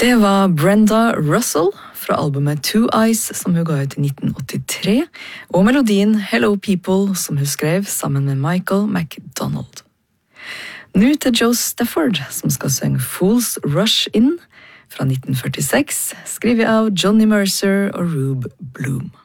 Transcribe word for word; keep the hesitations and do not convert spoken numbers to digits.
Det var Brenda Russell fra albumet Two Eyes som hun ga ut i nitten åttitre, og melodien Hello People som hun skrev sammen med Michael McDonald. Nå til Joe Stafford som skal synge Fools Rush In fra nitten førtiseks, skrevet av Johnny Mercer og Rube Bloom.